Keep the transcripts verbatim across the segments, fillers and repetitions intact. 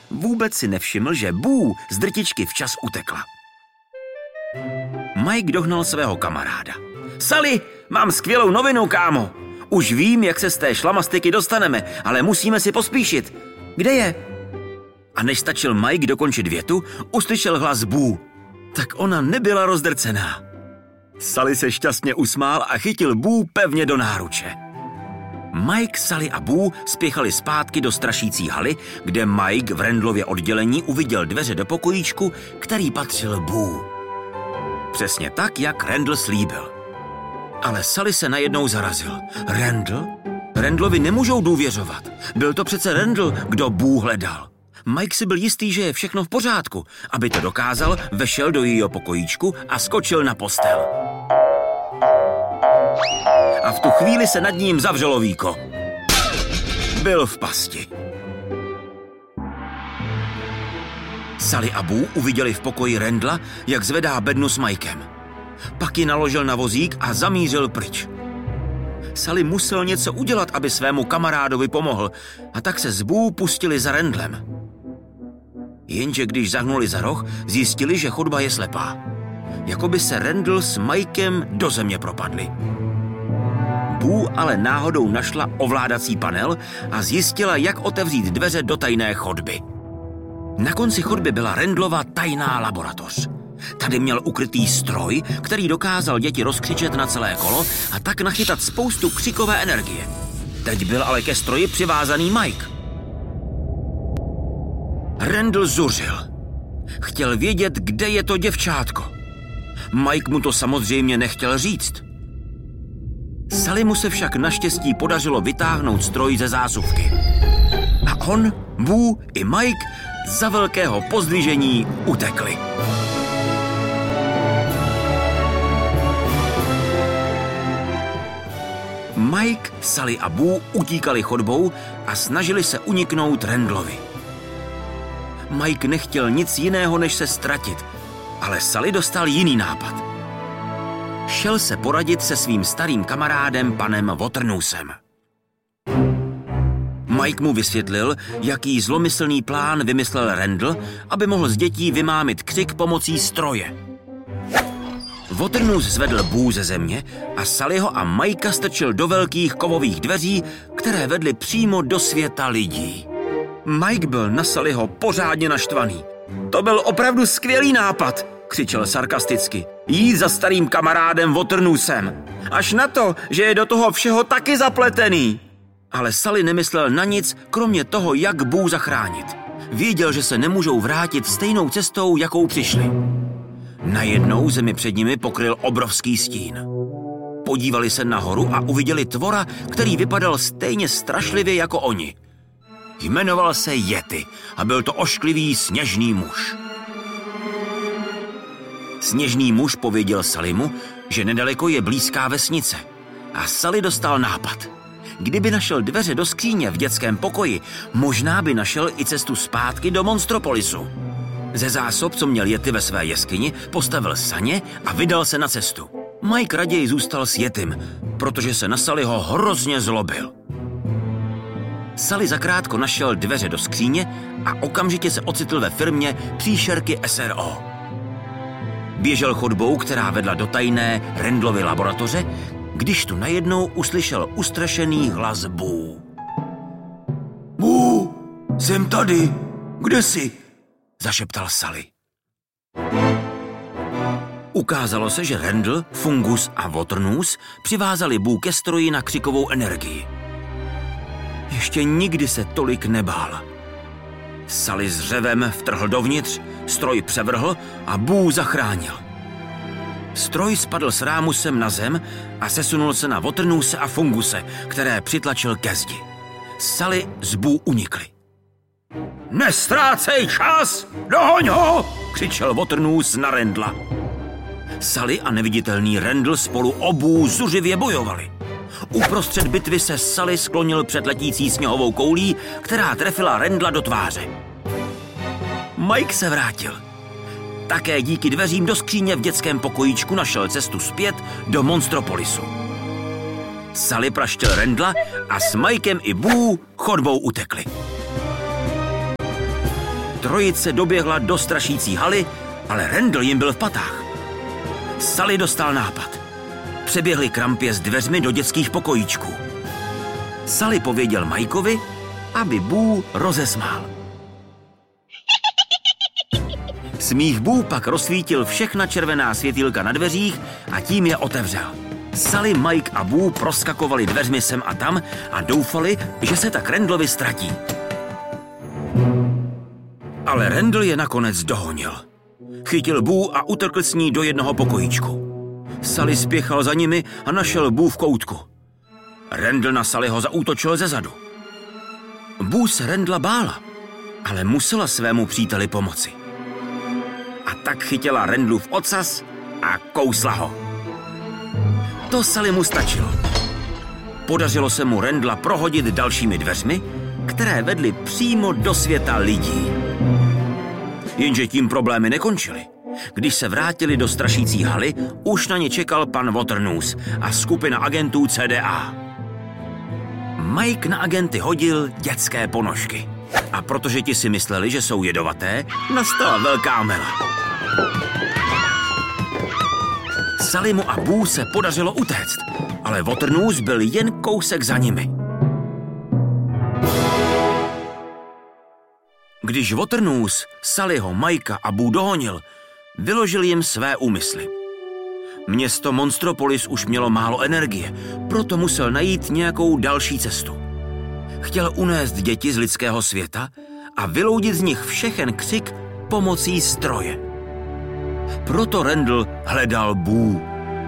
Vůbec si nevšiml, že Boo z drtičky včas utekla. Mike dohnal svého kamaráda. Sally, mám skvělou novinu, kámo. Už vím, jak se z té šlamastyky dostaneme, ale musíme si pospíšit. Kde je? A než stačil Mike dokončit větu, uslyšel hlas Boo. Tak ona nebyla rozdrcená. Sally se šťastně usmál a chytil Boo pevně do náruče. Mike, Sally a Boo spěchali zpátky do strašící haly, kde Mike v Randlově oddělení uviděl dveře do pokojíčku, který patřil Boo. Přesně tak, jak Randl slíbil. Ale Sally se najednou zarazil. Randl? Randlovi nemůžou důvěřovat. Byl to přece Randl, kdo Boo hledal. Mike si byl jistý, že je všechno v pořádku. Aby to dokázal, vešel do jejího pokojíčku a skočil na postel. A v tu chvíli se nad ním zavřelo víko. Byl v pasti. Sally a Boo uviděli v pokoji Randla, jak zvedá bednu s Mikem. Pak ji naložil na vozík a zamířil pryč. Sally musel něco udělat, aby svému kamarádovi pomohl, a tak se s Boo pustili za Randlem. Jenže když zahnuli za roh, zjistili, že chodba je slepá. Jakoby se Randl s Mikem do země propadli. Boo ale náhodou našla ovládací panel a zjistila, jak otevřít dveře do tajné chodby. Na konci chodby byla Randlova tajná laboratoř. Tady měl ukrytý stroj, který dokázal děti rozkřičet na celé kolo a tak nachytat spoustu křikové energie. Teď byl ale ke stroji přivázaný Mike. Randl zuřil. Chtěl vědět, kde je to děvčátko. Mike mu to samozřejmě nechtěl říct. Sally mu se však naštěstí podařilo vytáhnout stroj ze zásuvky. A on, Boo i Mike za velkého pozdvižení utekli. Mike, Sally a Boo utíkali chodbou a snažili se uniknout Randlovi. Mike nechtěl nic jiného, než se ztratit, ale Sally dostal jiný nápad. Šel se poradit se svým starým kamarádem panem Waternoosem. Mike mu vysvětlil, jaký zlomyslný plán vymyslel Randl, aby mohl z dětí vymámit křik pomocí stroje. Waternoos zvedl Boo ze země a Sallyho a Mikea strčil do velkých kovových dveří, které vedly přímo do světa lidí. Mike byl na Sallyho pořádně naštvaný. To byl opravdu skvělý nápad, křičel sarkasticky. Jít za starým kamarádem Waternoosem. Až na to, že je do toho všeho taky zapletený. Ale Sally nemyslel na nic, kromě toho, jak Boo zachránit. Věděl, že se nemůžou vrátit stejnou cestou, jakou přišli. Najednou zemi před nimi pokryl obrovský stín. Podívali se nahoru a uviděli tvora, který vypadal stejně strašlivě jako oni. Jmenoval se Yeti a byl to ošklivý sněžný muž. Sněžný muž pověděl Sallymu, že nedaleko je blízká vesnice. A Sally dostal nápad. Kdyby našel dveře do skříně v dětském pokoji, možná by našel i cestu zpátky do Monstropolisu. Ze zásob, co měl Yeti ve své jeskyni, postavil saně a vydal se na cestu. Mike raději zůstal s Yetim, protože se na Sallyho hrozně zlobil. Sally zakrátko našel dveře do skříně a okamžitě se ocitl ve firmě příšerky S R O. Běžel chodbou, která vedla do tajné Randlovy laboratoře, když tu najednou uslyšel ustrašený hlas Boo. Boo, jsem tady, kde jsi? Zašeptal Sally. Ukázalo se, že Randl, Fungus a Waternoos přivázali Boo ke stroji na křikovou energii. Ještě nikdy se tolik nebál. Sally s řevem vtrhl dovnitř, stroj převrhl a Boo zachránil. Stroj spadl s rámusem na zem a sesunul se na Waternoose a Funguse, které přitlačil ke zdi. Sally z Boo unikly. Nestrácej čas! Dohoň ho! Křičel Waternoose na Randla. Sally a neviditelný Randl spolu obů zuřivě bojovali. Uprostřed bitvy se Sally sklonil před letící sněhovou koulí, která trefila Randla do tváře. Mike se vrátil. Také díky dveřím do skříně v dětském pokojíčku našel cestu zpět do Monstropolisu. Sally praštil Randla a s Mikem i Boo chodbou utekli. Trojice doběhla do strašící haly, ale Randall jim byl v patách. Sully dostal nápad. Přeběhli krampě s dveřmi do dětských pokojíčků. Sully pověděl Mikeovi, aby Boo rozesmál. Smích Boo pak rozsvítil všechna červená světýlka na dveřích a tím je otevřel. Sully, Mike a Boo proskakovali dveřmi sem a tam a doufali, že se tak Randallovi ztratí. Ale Randall je nakonec dohonil. Chytil Boo a utrkl s ní do jednoho pokojíčku. Sully spěchal za nimi a našel Boo v koutku. Randall na Sullyho zaútočil zezadu. Boo se Randalla bála, ale musela svému příteli pomoci. A tak chytila Randallův ocas a kousla ho. To Sully mu stačilo. Podařilo se mu Randalla prohodit dalšími dveřmi, které vedly přímo do světa lidí. Jenže tím problémy nekončily. Když se vrátili do strašící haly, už na ně čekal pan Waternoose a skupina agentů C D A. Mike na agenty hodil dětské ponožky. A protože ti si mysleli, že jsou jedovaté, nastala velká mela. Sullymu a Boo se podařilo utéct, ale Waternoose byl jen kousek za nimi. Když Waternoose Sullyho, Mikea a Boo dohonil, vyložil jim své úmysly. Město Monstropolis už mělo málo energie, proto musel najít nějakou další cestu. Chtěl unést děti z lidského světa a vyloudit z nich všechen křik pomocí stroje. Proto Randall hledal Boo.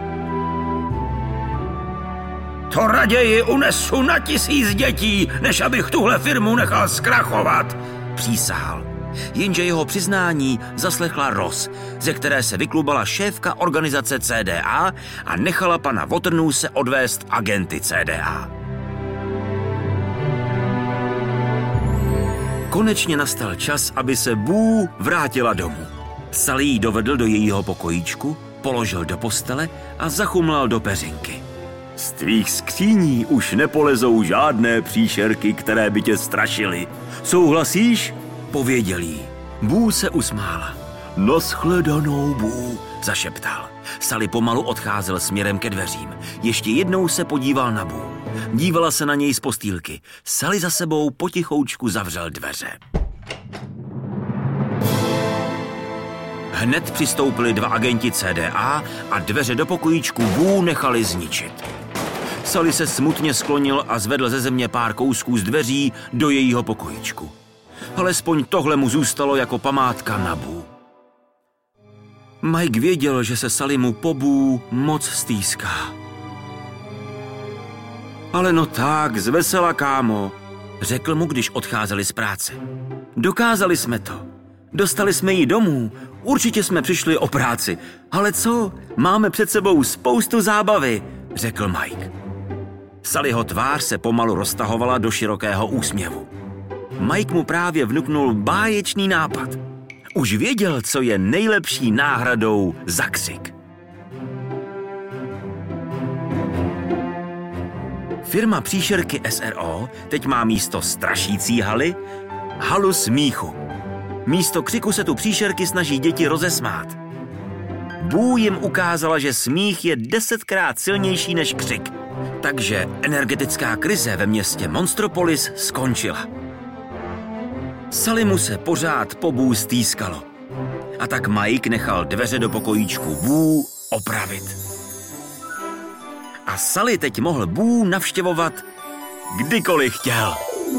To raději unesu na tisíc dětí, než abych tuhle firmu nechal zkrachovat, přísahal. Jenže jeho přiznání zaslechla Roz, ze které se vyklubala šéfka organizace C D A a nechala pana Waternoose odvést agenty C D A. Konečně nastal čas, aby se Boo vrátila domů. Sully ji dovedl do jejího pokojíčku, položil do postele a zachumlal do peřinky. Z tvých skříní už nepolezou žádné příšerky, které by tě strašily. Souhlasíš? Pověděl jí. Boo se usmála. Naschledanou, Boo, zašeptal. Sully pomalu odcházel směrem ke dveřím. Ještě jednou se podíval na Boo. Dívala se na něj z postýlky. Sully za sebou potichoučku zavřel dveře. Hned přistoupili dva agenti C D A a dveře do pokojíčku Boo nechali zničit. Sully se smutně sklonil a zvedl ze země pár kousků z dveří do jejího pokojíčku. Alespoň tohle mu zůstalo jako památka na Boo. Mike věděl, že se Sully mu po Boo moc stýská. Ale no tak, zvesela, kámo, řekl mu, když odcházeli z práce. Dokázali jsme to. Dostali jsme ji domů. Určitě jsme přišli o práci. Ale co? Máme před sebou spoustu zábavy, řekl Mike. Sullyho tvář se pomalu roztahovala do širokého úsměvu. Mike mu právě vnuknul báječný nápad. Už věděl, co je nejlepší náhradou za křik. Firma příšerky S R O teď má místo strašící haly halu smíchu. Místo křiku se tu příšerky snaží děti rozesmát. Boo jim ukázala, že smích je desetkrát silnější než křik. Takže energetická krize ve městě Monstropolis skončila. Sullymu se pořád po Boo stýskalo. A tak Mike nechal dveře do pokojíčku Boo opravit. A Sully teď mohl Boo navštěvovat kdykoliv chtěl.